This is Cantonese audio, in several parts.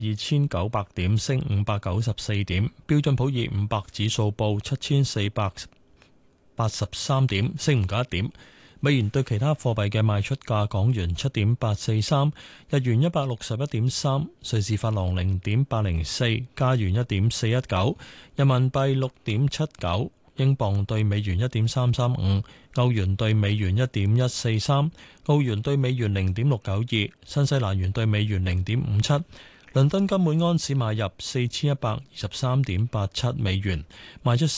2,900點，升594點。標準普爾500指數報7,483點，升51點。美元對其他貨幣嘅賣出價：港元7.843，日元161.3，瑞士法郎0.804，加元1.419，人民幣6.79，英鎊對美元1.335，歐元對美元1.143，澳元對美元0.692，新西蘭元對美元0.57。倫敦金每安士買入4123.87美元，賣出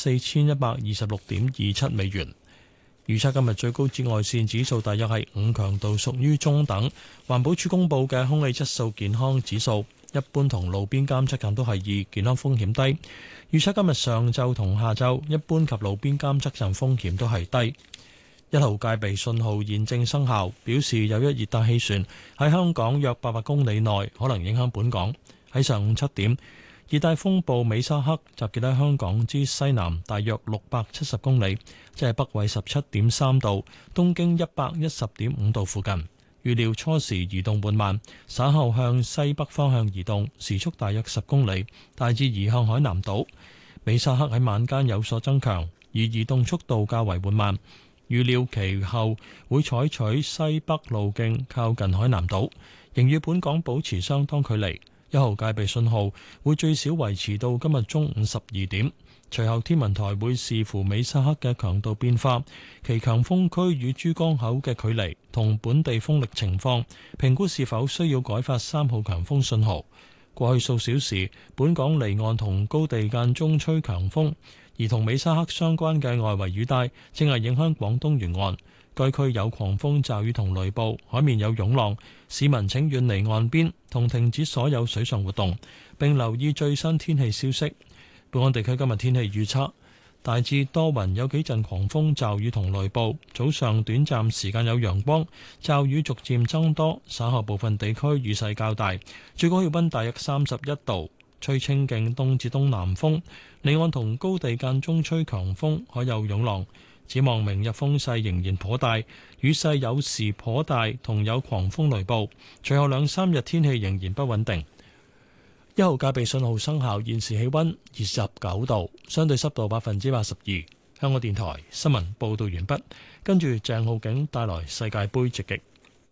4126.27美元。預測今日最高紫外線指數大約係5，強度屬於中等。環保署公布嘅空氣質素健康指數，一般同路邊監測站都係2，健康風險低。預測今日上晝同下晝，一般及路邊監測站風險都係低。1號戒備信號現正生效，表示有一熱帶氣旋喺香港約800公里內，可能影響本港。喺上午7點，熱帶風暴美沙克集結喺香港之西南大約670公里，即係北緯17.3度、東經110.5度附近。預料初時移動緩慢，稍後向西北方向移動，時速大約10公里，大致移向海南島。美沙克喺晚間有所增強，而移動速度較為緩慢。預料其後會採取西北路徑靠近海南島，仍與本港保持相當距離。1號戒備信號會最少維持到今日中午12點，隨後天文台會視乎美沙克嘅強度變化、其強風區與珠江口嘅距離同本地風力情況，評估是否需要改發3號強風信號。過去數小時，本港離岸同高地間中吹強風，而同美沙克相關嘅外圍雨帶正係影響廣東沿岸，該區有狂風驟雨同雷暴，海面有湧浪，市民請遠離岸邊同停止所有水上活動，並留意最新天氣消息。本港地區今日天氣預測大致多雲，有幾陣狂風驟雨同雷暴，早上短暫時間有陽光，驟雨逐漸增多，稍後部分地區雨勢較大，最高氣溫大約31度，吹清勁東至東南風，離岸同高地間中吹強風，海有湧浪。展望明日風勢仍然頗大，雨勢有時頗大，同有狂風雷暴。隨後2-3日天氣仍然不穩定。1號戒備信號生效，現時氣溫29度，相對濕度82%。香港電台新聞報道完畢，跟住鄭浩景帶來世界盃直擊。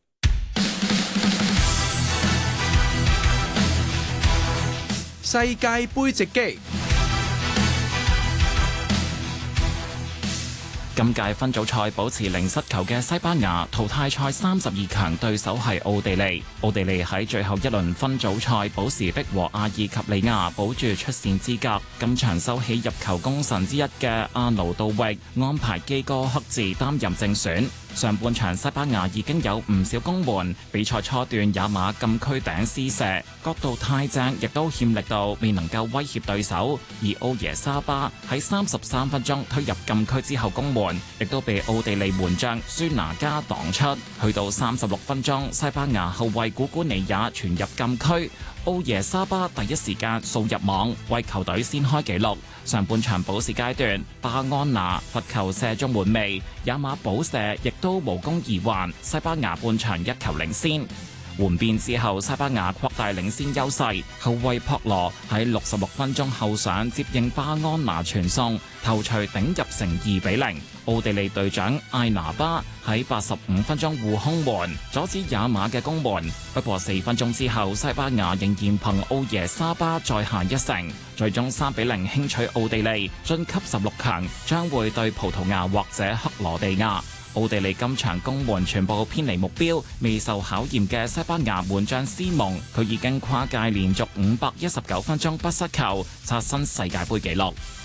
世界盃直擊。 今屆分組賽保持零失球嘅西班牙淘汰賽32強對手係奧地利。奧地利喺最後一輪分組賽補時逼和阿爾及利亞，保住出線資格。今場收起入球功臣之一嘅阿奴杜域安排基哥克治擔任正選。上半場西班牙已經有唔少攻門，比賽初段也馬禁區頂施射，角度太正，亦都欠力度，未能夠威脅對手。而奧耶沙巴喺33分鐘推入禁區之後攻門，亦都被奧地利門將舒拿加擋出。去到36分鐘，西班牙後衛古古尼亞傳入禁區，奧耶沙巴第一時間掃入網，為球隊先開紀錄。上半場補時階段，巴安拿罰球射中門楣，也馬補射亦都無功而還，西班牙半場1球領先。換邊之後，西班牙擴大領先優勢，後衛博羅喺66分鐘後上接應巴安拿傳送，頭槌頂入成2-0。奧地利隊長艾拿巴喺85分鐘護空門，阻止也馬嘅攻門。不過4分鐘之後，西班牙仍然憑奧耶沙巴再下一城，最終3-0輕取奧地利，晉級16強，將會對葡萄牙或者克羅地亞。奧地利今場攻門全部偏離目標，未受考驗嘅西班牙門將斯蒙，佢已經跨界連續519分鐘不失球，刷新世界盃紀錄。